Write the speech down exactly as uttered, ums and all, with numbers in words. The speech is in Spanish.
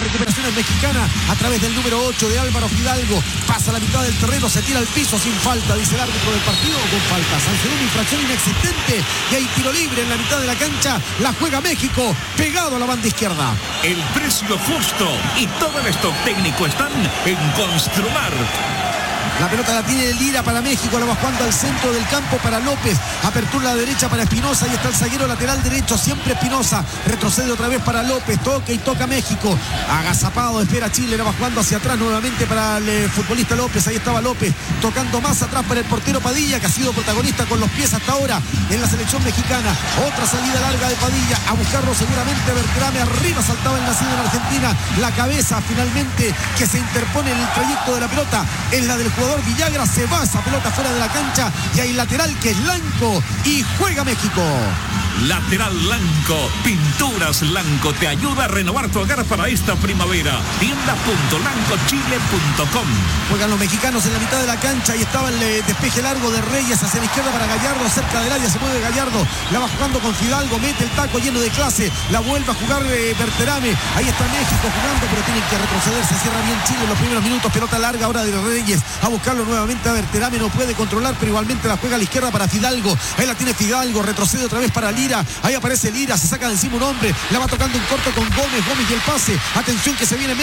recuperación es mexicana a través del número ocho de Álvaro Fidalgo. Pasa la mitad del terreno, se tira al piso sin falta, dice el árbitro del partido, o con falta. Sancionó una infracción inexistente y hay tiro libre en la mitad de la cancha. La juega México, pegado a la banda izquierda. El precio justo y todo el stock técnico están en Construmar. La pelota la tiene Lira para México, la va jugando al centro del campo para López. Apertura a la derecha para Espinosa, ahí está el zaguero lateral derecho, siempre Espinosa. Retrocede otra vez para López, toca y toca México. Agazapado, espera Chile, la va jugando hacia atrás nuevamente para el eh, futbolista López. Ahí estaba López, tocando más atrás para el portero Padilla, que ha sido protagonista con los pies hasta ahora en la selección mexicana. Otra salida larga de Padilla, a buscarlo seguramente Berterame. Arriba saltaba el nacido en Argentina. La cabeza finalmente que se interpone en el trayecto de la pelota es la del jugador Villagra. Se va esa pelota fuera de la cancha y hay lateral que es Lanco y juega México. Lateral Lanco, Pinturas Lanco te ayuda a renovar tu hogar para esta primavera. tienda punto lanco chile punto com. Juegan los mexicanos en la mitad de la cancha y estaba el eh, despeje largo de Reyes hacia la izquierda para Gallardo, cerca del área se mueve Gallardo, la va jugando con Fidalgo, mete el taco lleno de clase, la vuelve a jugar eh, Berterame. Ahí está México jugando, pero tienen que retroceder, se cierra bien Chile en los primeros minutos. Pelota larga ahora de Reyes, a buscarlo nuevamente a Berterame, no puede controlar, pero igualmente la juega a la izquierda para Fidalgo. Ahí la tiene Fidalgo, retrocede otra vez para Lira. Ahí aparece Lira, se saca de encima un hombre, la va tocando en corto con Gómez, Gómez y el pase. Atención que se viene